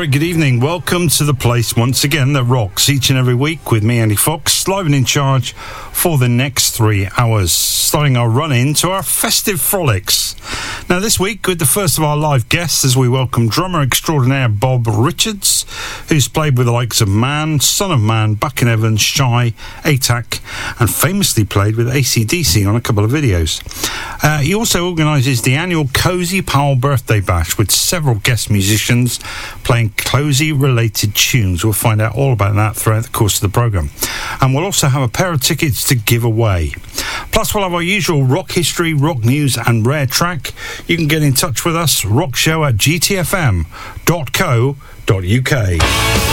very good evening. Welcome to the place once again that rocks each and every week with me, Andy Fox, live and in charge for the next 3 hours, starting our run into our festive frolics. Now this week with the first of our live guests as we welcome drummer extraordinaire Bob Richards, who's played with the likes of Man, Son of Man, Buck and Evans, Shy, ATAC, and famously played with AC/DC on a couple of videos. He also organises the annual Cozy Powell Birthday Bash with several guest musicians playing Cozy-related tunes. We'll find out all about that throughout the course of the programme. And we'll also have a pair of tickets to give away. Plus, we'll have our usual rock history, rock news and rare track. You can get in touch with us, rockshow@gtfm.co.uk.